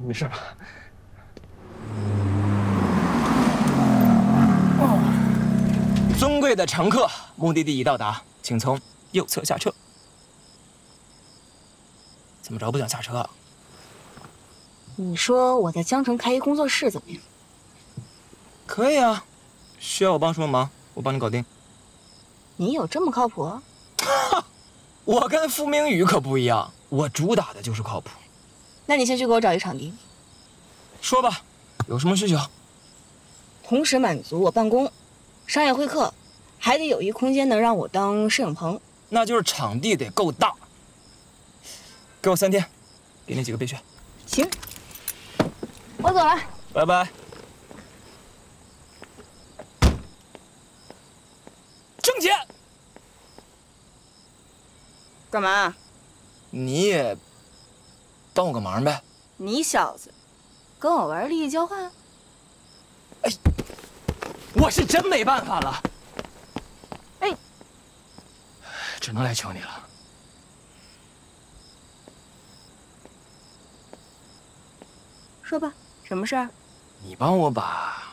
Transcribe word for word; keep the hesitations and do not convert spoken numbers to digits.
没事吧？ 哦，尊贵的乘客，目的地已到达，请从右侧下车。怎么着不想下车啊？ 你说我在江城开一工作室怎么样？ 可以啊，需要我帮什么忙，我帮你搞定。 你有这么靠谱？ 哈，我跟傅明宇可不一样，我主打的就是靠谱。 那你先去给我找一场地。 说吧，有什么需求？ 同时满足我办公、商业会客，还得有一空间能让我当摄影棚。 那就是场地得够大。给我三天，给你几个备选。 行，我走了， 拜拜。挣钱。 干嘛？ 你也帮我个忙呗。 你小子跟我玩利益交换？ 哎，我是真没办法了。 哎， 只能来求你了。 说吧，什么事儿？ 你帮我把